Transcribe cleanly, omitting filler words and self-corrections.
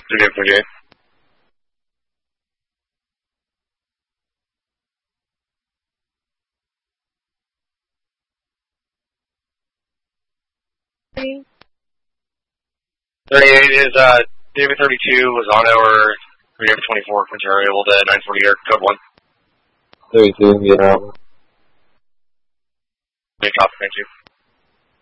3848. Hey. 38 is, David 32 was on our David 24, Quintero, able to 940 air, code 1. 32, yeah. Copy, thank you.